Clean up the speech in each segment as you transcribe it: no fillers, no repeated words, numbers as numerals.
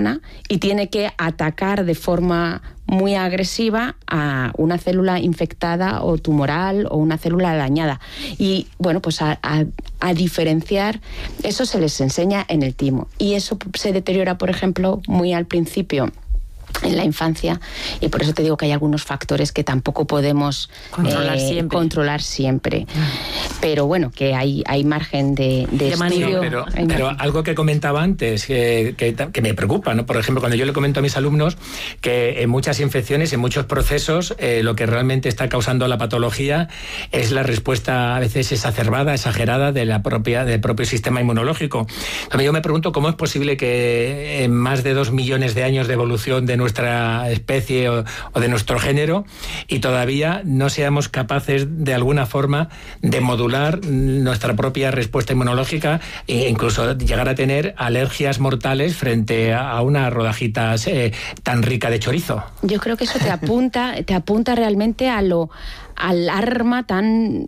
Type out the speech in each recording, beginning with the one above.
sana y tiene que atacar de forma muy agresiva a una célula infectada o tumoral o una célula dañada. Y bueno, pues a diferenciar, eso se les enseña en el timo. Y eso se deteriora, por ejemplo, muy al principio en la infancia, y por eso te digo que hay algunos factores que tampoco podemos controlar siempre. Pero bueno, que hay margen de estudio. Pero algo que comentaba antes, que me preocupa, ¿no? Por ejemplo, cuando yo le comento a mis alumnos que en muchas infecciones, en muchos procesos, lo que realmente está causando la patología es la respuesta a veces exacerbada, exagerada del propio sistema inmunológico. También yo me pregunto cómo es posible que en más de 2 millones de años de evolución de nuestra especie o de nuestro género, y todavía no seamos capaces de alguna forma de modular nuestra propia respuesta inmunológica e incluso llegar a tener alergias mortales frente a una rodajita tan rica de chorizo. Yo creo que eso te apunta realmente al arma tan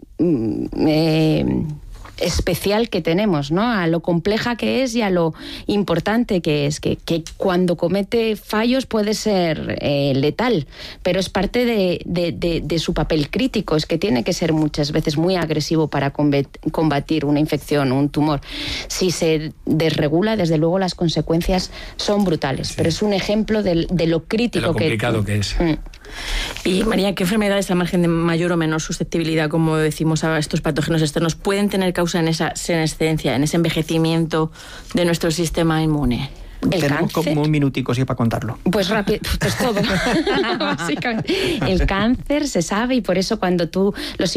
especial que tenemos, ¿no? A lo compleja que es y a lo importante que es, que cuando comete fallos puede ser letal, pero es parte de su papel crítico, es que tiene que ser muchas veces muy agresivo para combatir una infección o un tumor. Si se desregula, desde luego las consecuencias son brutales, sí. Pero es un ejemplo de lo crítico, de lo complicado que es. Y María, ¿qué enfermedades al margen de mayor o menor susceptibilidad, como decimos, a estos patógenos externos pueden tener causa en esa senescencia, en ese envejecimiento de nuestro sistema inmune? Tenemos como un minutico para contarlo. Pues rápido, pues todo. Básicamente. El cáncer se sabe, y por eso cuando tú las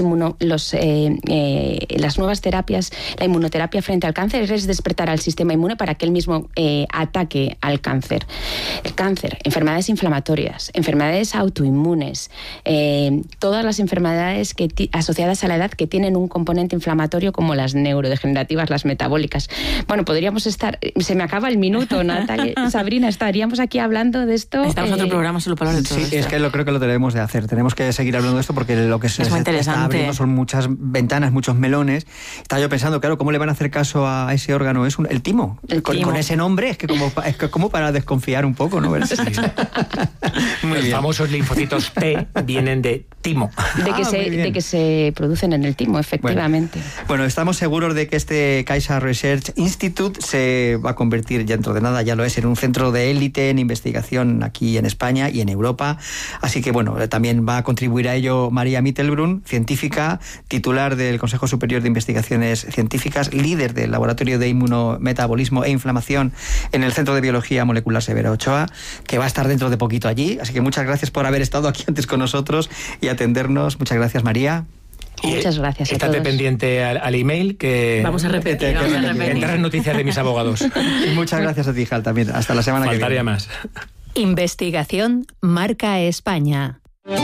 nuevas terapias, la inmunoterapia frente al cáncer es despertar al sistema inmune para que él mismo ataque al cáncer. El cáncer, enfermedades inflamatorias, enfermedades autoinmunes, todas las enfermedades asociadas a la edad que tienen un componente inflamatorio, como las neurodegenerativas, las metabólicas. Bueno, podríamos estar, se me acaba el minuto, ¿no? Sabrina, estaríamos aquí hablando de esto. Estamos en otro programa solo para hablar de todo esto. Sí, es que creo que lo debemos de hacer. Tenemos que seguir hablando de esto porque lo que se está abriendo son muchas ventanas, muchos melones. Estaba yo pensando, claro, ¿cómo le van a hacer caso a ese órgano? Es el timo. Con ese nombre es que como para desconfiar un poco, ¿no? Sí. Los famosos linfocitos T vienen de timo. De que se producen en el timo, efectivamente. Bueno, estamos seguros de que este Kaiser Research Institute se va a convertir dentro de nada, ya lo es, en un centro de élite en investigación aquí en España y en Europa. Así que, bueno, también va a contribuir a ello María Mittelbrunn, científica, titular del Consejo Superior de Investigaciones Científicas, líder del Laboratorio de Inmunometabolismo e Inflamación en el Centro de Biología Molecular Severo Ochoa, que va a estar dentro de poquito allí. Así que muchas gracias por haber estado aquí antes con nosotros y atendernos. Muchas gracias, María. Muchas gracias a todos. Estate pendiente al email que vamos a repetir. Tendrás noticias de mis abogados. Y muchas gracias a ti, Jal, también. Hasta la semana que viene. Faltaría más. Investigación Marca España.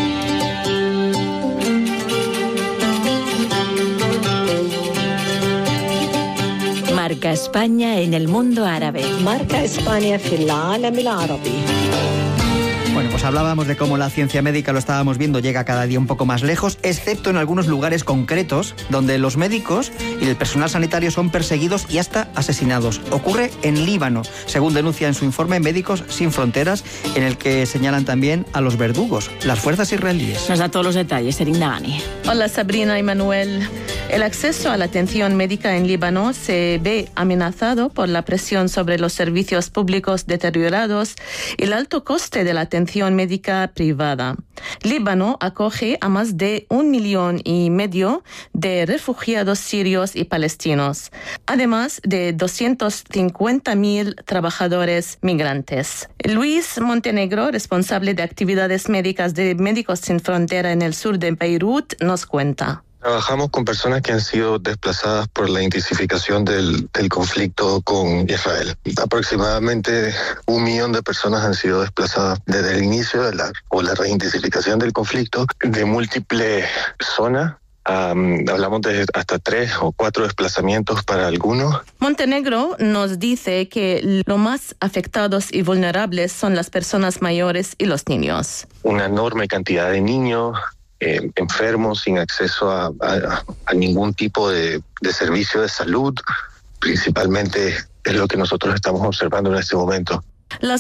Marca España en el mundo árabe. Marca España في العالم العربي. Bueno, pues hablábamos de cómo la ciencia médica, lo estábamos viendo, llega cada día un poco más lejos, excepto en algunos lugares concretos donde los médicos y el personal sanitario son perseguidos y hasta asesinados. Ocurre en Líbano, según denuncia en su informe Médicos Sin Fronteras, en el que señalan también a los verdugos, las fuerzas israelíes. Nos da todos los detalles, Erin Dagani. Hola, Sabrina y Manuel. El acceso a la atención médica en Líbano se ve amenazado por la presión sobre los servicios públicos deteriorados y el alto coste de la atención médica privada. Líbano acoge a más de 1,5 millones de refugiados sirios y palestinos, además de 250,000 trabajadores migrantes. Luis Montenegro, responsable de actividades médicas de Médicos Sin Frontera en el sur de Beirut, nos cuenta. Trabajamos con personas que han sido desplazadas por la intensificación del conflicto con Israel. Aproximadamente 1 millón de personas han sido desplazadas desde el inicio de la reintensificación del conflicto de múltiples zonas. Hablamos de hasta 3 o 4 desplazamientos para algunos. Montenegro nos dice que los más afectados y vulnerables son las personas mayores y los niños. Una enorme cantidad de niños enfermos, sin acceso a ningún tipo de servicio de salud, principalmente es lo que nosotros estamos observando en este momento. Las